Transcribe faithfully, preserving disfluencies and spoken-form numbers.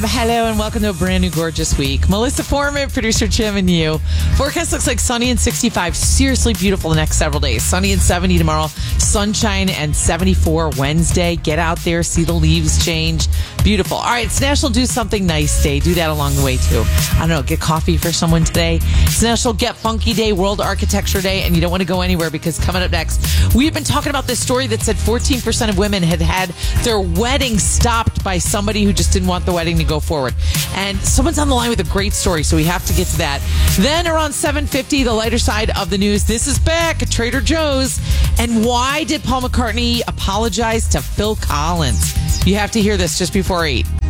Hello and welcome to a brand new gorgeous week. Melissa Foreman, producer Jim, and you. Forecast looks like sunny and sixty-five. Seriously beautiful the next several days. Sunny and seventy tomorrow. Sunshine and seventy-four Wednesday. Get out there, see the leaves change. Beautiful. All right, it's National Do Something Nice Day. Do that along the way, too. I don't know, get coffee for someone today. It's National Get Funky Day, World Architecture Day, and you don't want to go anywhere because coming up next, we've been talking about this story that said fourteen percent of women had had their wedding stopped by somebody who just didn't want the wedding to go forward. And someone's on the line with a great story, so we have to get to that. Then around seven fifty, the lighter side of the news. This is back at Trader Joe's. And why did Paul McCartney apologize to Phil Collins? You have to hear this just before eight.